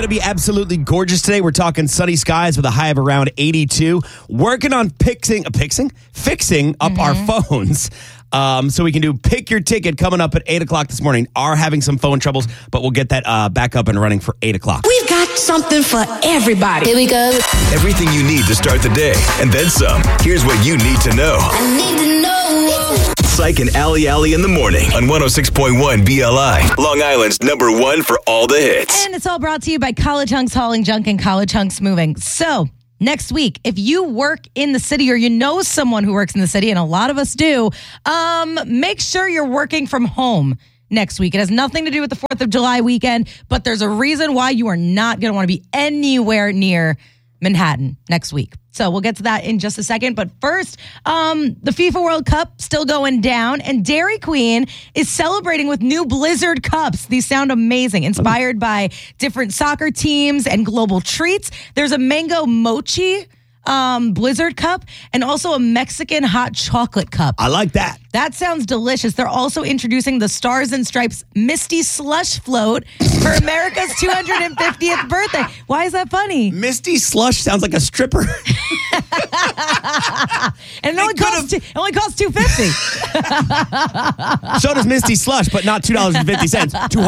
going to be absolutely gorgeous today. We're talking sunny skies with a high of around 82. Working on fixing up our phones. So we can do Pick Your Ticket coming up at 8 o'clock this morning. Are having some phone troubles, but we'll get that back up and running for 8 o'clock. We've got something for everybody. Here we go. Everything you need to start the day, and then some. Here's what you need to know. I need to know. Psych and Ali in the morning on 106.1 BLI. Long Island's #1 for all the hits. And it's all brought to you by College Hunks Hauling Junk and College Hunks Moving. So next week, if you work in the city or you know someone who works in the city, and a lot of us do, make sure you're working from home next week. It has nothing to do with the 4th of July weekend, but there's a reason why you are not going to want to be anywhere near Manhattan next week. So we'll get to that in just a second. But first, the FIFA World Cup still going down, and Dairy Queen is celebrating with new Blizzard cups. These sound amazing, inspired by different soccer teams and global treats. There's a mango mochi Blizzard cup and also a Mexican hot chocolate cup. I like that. That sounds delicious. They're also introducing the Stars and Stripes Misty Slush Float for America's 250th birthday. Why is that funny? Misty Slush sounds like a stripper. And it only costs $250. So does Misty Slush, but not $2.50,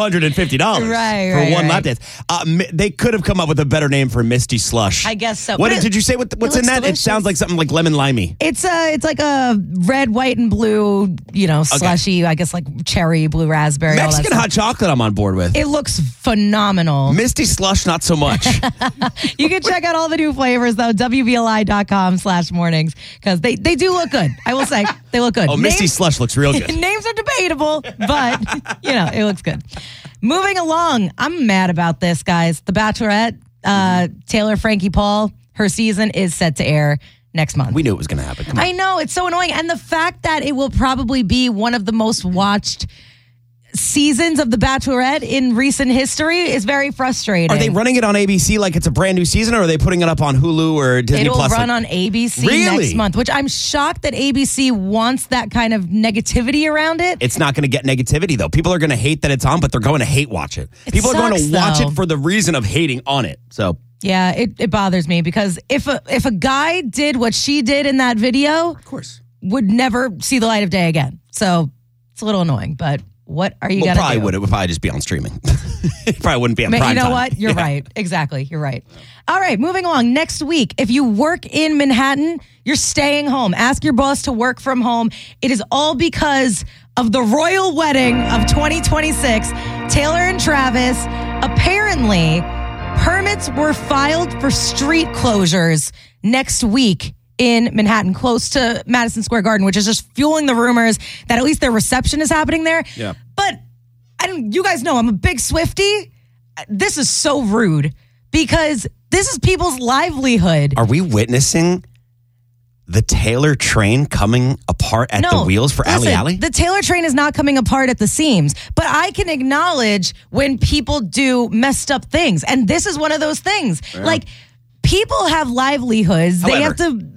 $250 right, for one right. lap dance. They could have come up with a better name for Misty Slush. I guess so. What did you say? What's in that? Delicious. It sounds like something like lemon limey. It's like a red, white, and blue, slushy. I guess like cherry, blue, raspberry. Mexican all that hot chocolate I'm on board with. It looks phenomenal. Misty Slush, not so much. You can check out all the new flavors, though, WBLI.com/mornings, because they do look good. I will say, they look good. Oh, Misty Slush looks real good. Names are debatable, but, it looks good. Moving along, I'm mad about this, guys. The Bachelorette, Taylor Frankie Paul, her season is set to air next month. We knew it was going to happen. Come on. I know, it's so annoying. And the fact that it will probably be one of the most watched seasons of The Bachelorette in recent history is very frustrating. Are they running it on ABC like it's a brand new season, or are they putting it up on Hulu or Disney It'll Plus? It'll run on ABC next month, which I'm shocked that ABC wants that kind of negativity around it. It's not going to get negativity, though. People are going to hate that it's on, but they're going to hate watch it. People are going to watch it for the reason of hating on it. So yeah, it bothers me because if a guy did what she did in that video, of course, would never see the light of day again. So it's a little annoying, but what are you going to do? It would probably just be on streaming. It probably wouldn't be on prime time. You know what? You're right. Exactly. You're right. All right, moving along. Next week, if you work in Manhattan, you're staying home. Ask your boss to work from home. It is all because of the royal wedding of 2026. Taylor and Travis, apparently, permits were filed for street closures next week in Manhattan, close to Madison Square Garden, which is just fueling the rumors that at least their reception is happening there. Yeah. But you guys know I'm a big Swiftie. This is so rude because this is people's livelihood. Are we witnessing the Taylor train coming apart at the wheels for Ali? The Taylor train is not coming apart at the seams, but I can acknowledge when people do messed up things. And this is one of those things. Yeah. Like, people have livelihoods. They have to,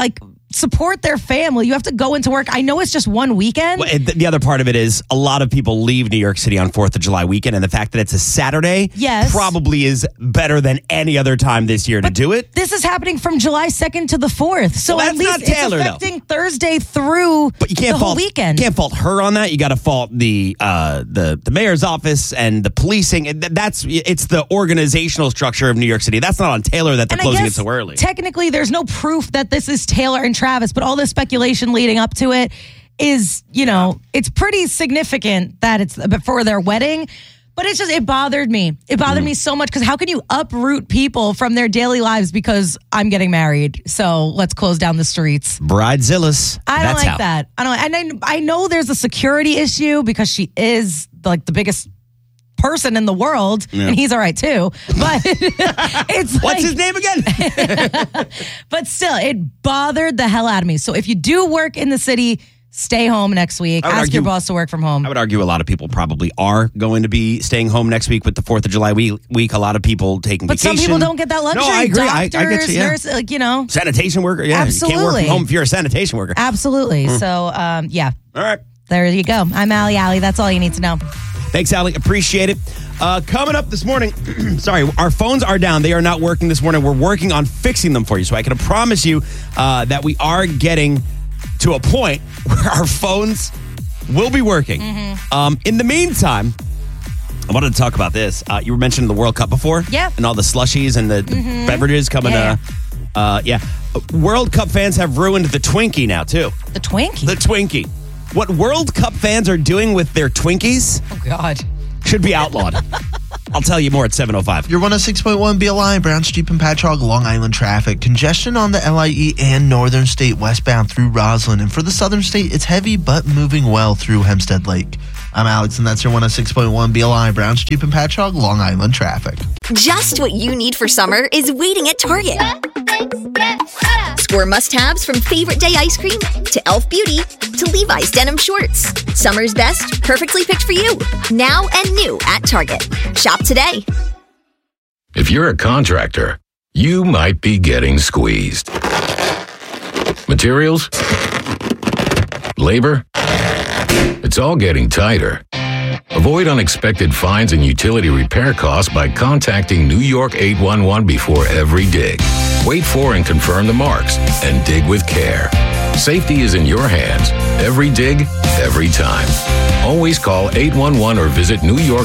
support their family. You have to go into work. I know it's just one weekend. Well, the other part of it is a lot of people leave New York City on 4th of July weekend, and the fact that it's a Saturday probably is better than any other time this year to do it. This is happening from July 2nd to the 4th. So at least Taylor, it's affecting Thursday through the whole weekend. You can't fault her on that. You got to fault the mayor's office and the policing. It's the organizational structure of New York City. That's not on Taylor that they're closing it so early. Technically, there's no proof that this is Taylor and Travis, but all the speculation leading up to it is, it's pretty significant that it's before their wedding. But it bothered me. It bothered me so much because how can you uproot people from their daily lives because I'm getting married? So let's close down the streets. Bridezillas. I don't like that. I know there's a security issue because she is the biggest person in the world, and he's all right too. But it's what's his name again? But still, it bothered the hell out of me. So if you do work in the city, stay home next week. Ask your boss to work from home. I would argue a lot of people probably are going to be staying home next week with the 4th of July week. A lot of people taking vacation. But some people don't get that luxury. No, I agree. Doctors, I get you. Yeah. Nurse, Sanitation worker. Yeah, absolutely. You can't work from home if you're a sanitation worker. Absolutely. So, yeah. All right. There you go. I'm Ali. That's all you need to know. Thanks, Ali. Appreciate it. Coming up this morning, sorry, our phones are down. They are not working this morning. We're working on fixing them for you. So I can promise you that we are getting to a point where our phones will be working. In the meantime, I wanted to talk about this. You were mentioning the World Cup before? Yeah. And all the slushies and the beverages coming. World Cup fans have ruined the Twinkie now, too. The Twinkie? The Twinkie. What World Cup fans are doing with their Twinkies Oh, God. should be outlawed. I'll tell you more at 7:05. Your 106.1 BLI, Brown Street and Patchogue, Long Island traffic. Congestion on the LIE and Northern State westbound through Roslyn. And for the Southern State, it's heavy but moving well through Hempstead Lake. I'm Alex, and that's your 106.1 BLI, Brown Street and Patchogue, Long Island traffic. Just what you need for summer is waiting at Target. Score must-haves from Favorite Day ice cream to Elf Beauty to Levi's denim shorts. Summer's best, perfectly picked for you. Now and new at Target. Shop today. If you're a contractor, you might be getting squeezed. Materials? Labor? It's all getting tighter. Avoid unexpected fines and utility repair costs by contacting New York 811 before every dig. Wait for and confirm the marks and dig with care. Safety is in your hands. Every dig, every time. Always call 811 or visit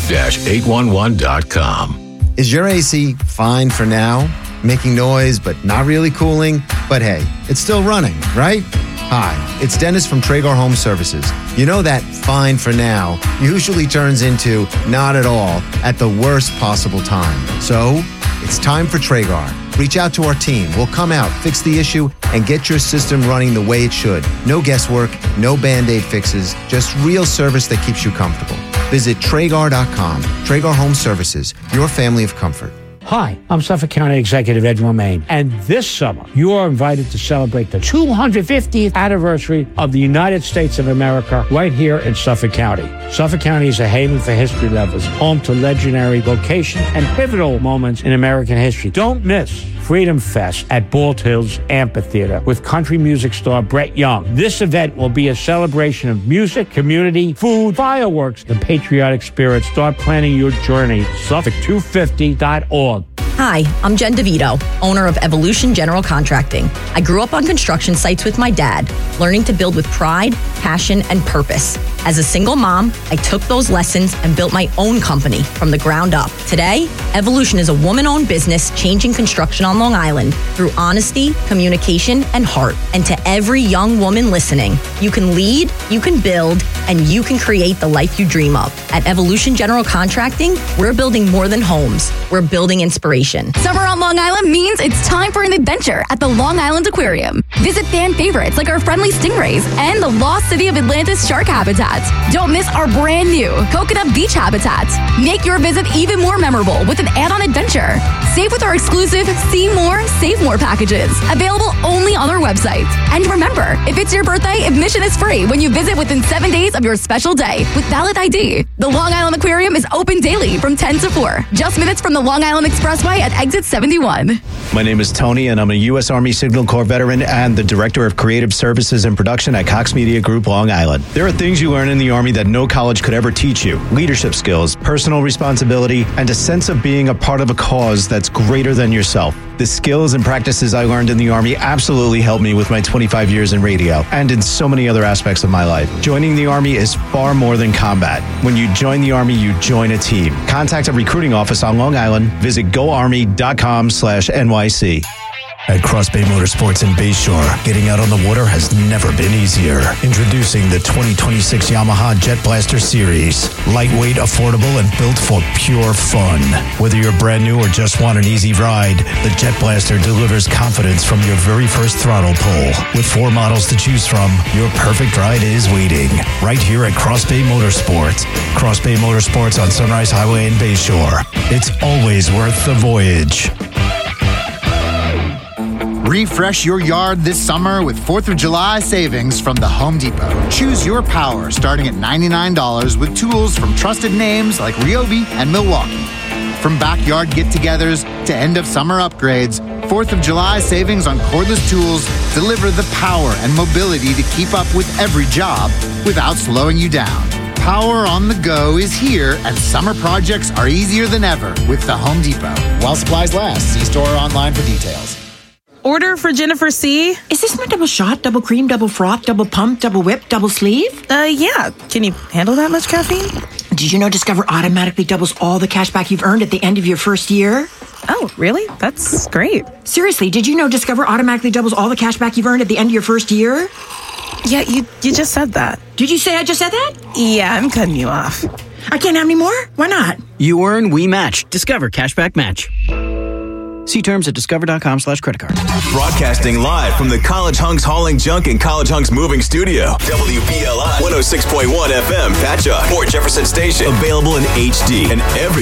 newyork-811.com. Is your AC fine for now? Making noise, but not really cooling? But hey, it's still running, right? Hi, it's Dennis from Traeger Home Services. You know that fine for now usually turns into not at all at the worst possible time. So, it's time for Traeger. Reach out to our team. We'll come out, fix the issue, and get your system running the way it should. No guesswork, no Band-Aid fixes, just real service that keeps you comfortable. Visit Traeger.com. Traeger Home Services, your family of comfort. Hi, I'm Suffolk County Executive Ed Romaine, and this summer you are invited to celebrate the 250th anniversary of the United States of America right here in Suffolk County. Suffolk County is a haven for history lovers, home to legendary locations and pivotal moments in American history. Don't miss Freedom Fest at Bald Hills Amphitheater with country music star Brett Young. This event will be a celebration of music, community, food, fireworks, and patriotic spirit. Start planning your journey. Suffolk250.org. Hi, I'm Jen DeVito, owner of Evolution General Contracting. I grew up on construction sites with my dad, learning to build with pride, passion, and purpose. As a single mom, I took those lessons and built my own company from the ground up. Today, Evolution is a woman-owned business changing construction on Long Island through honesty, communication, and heart. And to every young woman listening, you can lead, you can build, and you can create the life you dream of. At Evolution General Contracting, we're building more than homes. We're building inspiration. Summer on Long Island means it's time for an adventure at the Long Island Aquarium. Visit fan favorites like our friendly stingrays and the lost city of Atlantis shark habitats. Don't miss our brand new Coconut Beach habitats. Make your visit even more memorable with an add-on adventure. Save with our exclusive See More, Save More packages. Available only on our website. And remember, if it's your birthday, admission is free when you visit within 7 days of your special day with valid ID. The Long Island Aquarium is open daily from 10 to 4. Just minutes from the Long Island Expressway at exit 71. My name is Tony, and I'm a U.S. Army Signal Corps veteran and the Director of Creative Services and Production at Cox Media Group, Long Island. There are things you learn in the Army that no college could ever teach you. Leadership skills, personal responsibility, and a sense of being a part of a cause that's greater than yourself. The skills and practices I learned in the Army absolutely helped me with my 25 years in radio and in so many other aspects of my life. Joining the Army is far more than combat. When you join the Army, you join a team. Contact a recruiting office on Long Island. Visit goarmy.com/NYC. At Cross Bay Motorsports in Bayshore, getting out on the water has never been easier. Introducing the 2026 Yamaha Jet Blaster Series. Lightweight, affordable, and built for pure fun. Whether you're brand new or just want an easy ride, the Jet Blaster delivers confidence from your very first throttle pull. With 4 models to choose from, your perfect ride is waiting. Right here at Cross Bay Motorsports. Cross Bay Motorsports on Sunrise Highway in Bayshore. It's always worth the voyage. Refresh your yard this summer with 4th of July savings from the Home Depot. Choose your power starting at $99 with tools from trusted names like Ryobi and Milwaukee. From backyard get-togethers to end-of-summer upgrades, 4th of July savings on cordless tools deliver the power and mobility to keep up with every job without slowing you down. Power on the go is here, and summer projects are easier than ever with the Home Depot. While supplies last, see store or online for details. Order for Jennifer C. Is this my double shot, double cream, double froth, double pump, double whip, double sleeve? Yeah. Can you handle that much caffeine? Did you know Discover automatically doubles all the cash back you've earned at the end of your first year? Oh, really? That's great. Seriously, did you know Discover automatically doubles all the cash back you've earned at the end of your first year? Yeah, you just said that. Did you say I just said that? Yeah, I'm cutting you off. I can't have any more? Why not? You earn, we match. Discover Cashback Match. See terms at discover.com/creditcard. Broadcasting live from the College Hunks Hauling Junk and College Hunks Moving Studio. WBLI 106.1 FM, Patchogue, Port Jefferson Station. Available in HD and every